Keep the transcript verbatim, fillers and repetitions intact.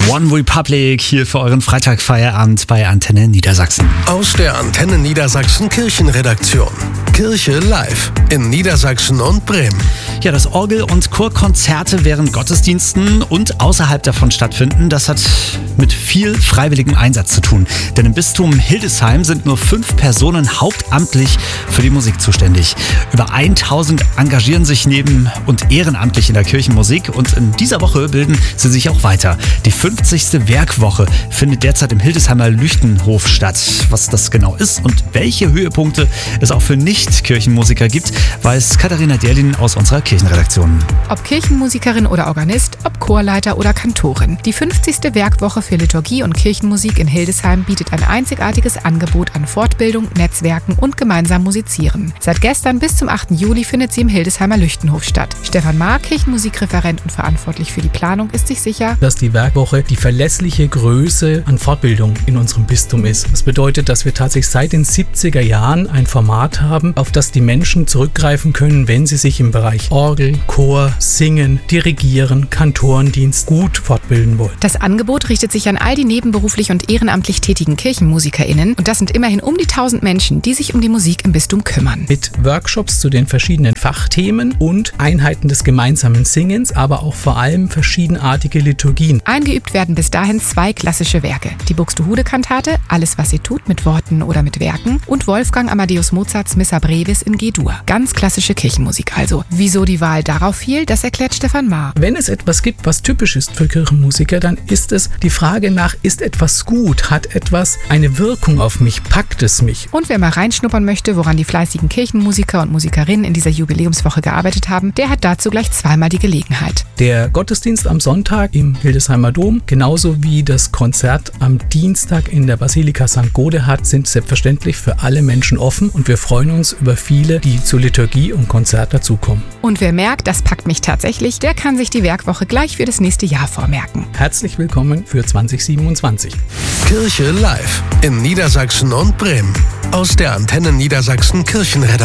One Republic hier für euren Freitagfeierabend bei Antenne Niedersachsen. Aus der Antenne Niedersachsen Kirchenredaktion. Kirche live in Niedersachsen und Bremen. Ja, dass Orgel- und Chorkonzerte während Gottesdiensten und außerhalb davon stattfinden, das hat mit viel freiwilligem Einsatz zu tun. Denn im Bistum Hildesheim sind nur fünf Personen hauptamtlich für die Musik zuständig. Über tausend engagieren sich neben und ehrenamtlich in der Kirchenmusik und in dieser Woche bilden sie sich auch weiter. Die fünfzigste Werkwoche findet derzeit im Hildesheimer Lüchtenhof statt. Was das genau ist und welche Höhepunkte es auch für Nicht-Kirchenmusiker gibt, weiß Katharina Derlin aus unserer Kirchenredaktion. Ob Kirchenmusikerin oder Organist, ob Chorleiter oder Kantorin. Die fünfzigste Werkwoche für Liturgie und Kirchenmusik in Hildesheim bietet ein einzigartiges Angebot an Fortbildung, Netzwerken und gemeinsam Musizieren. Seit gestern bis zum achten Juli findet sie im Hildesheimer Lüchtenhof statt. Stefan Maar, Kirchenmusikreferent und verantwortlich für die Planung, ist sich sicher, dass die Werkwoche die verlässliche Größe an Fortbildung in unserem Bistum ist. Das bedeutet, dass wir tatsächlich seit den siebziger Jahren ein Format haben, auf das die Menschen zurückgreifen können, wenn sie sich im Bereich Orgel, Chor, Singen, Dirigieren, Kantorendienst gut fortbilden wollen. Das Angebot richtet sich an all die nebenberuflich und ehrenamtlich tätigen KirchenmusikerInnen und das sind immerhin um die tausend Menschen, die sich um die Musik im Bistum kümmern. Mit Workshops zu den verschiedenen Fachthemen und Einheiten des gemeinsamen Singens, aber auch vor allem verschiedenartige Liturgien. Eingeübt werden bis dahin zwei klassische Werke. Die Buxtehude-Kantate, Alles, was sie tut, mit Worten oder mit Werken und Wolfgang Amadeus Mozarts Missa Brevis in G-Dur. Ganz klassische Kirchenmusik also. Wieso die Wahl darauf fiel, das erklärt Stefan Maar. Wenn es etwas gibt, was typisch ist für Kirchenmusiker, dann ist es die Frage nach, ist etwas gut, hat etwas eine Wirkung auf mich, packt es mich? Und wer mal reinschnuppern möchte, woran die fleißigen Kirchenmusiker und Musikerinnen in dieser Jubiläumswoche gearbeitet haben, der hat dazu gleich zweimal die Gelegenheit. Der Gottesdienst am Sonntag im Hildesheimer Dom, genauso wie das Konzert am Dienstag in der Basilika Sankt Godehard, sind selbstverständlich für alle Menschen offen und wir freuen uns über viele, die zur Liturgie und Konzert dazukommen. Und wer merkt, das packt mich tatsächlich, der kann sich die Werkwoche gleich für das nächste Jahr vormerken. Herzlich willkommen für zwanzig siebenundzwanzig. Kirche live in Niedersachsen und Bremen. Aus der Antenne Niedersachsen Kirchenredaktion.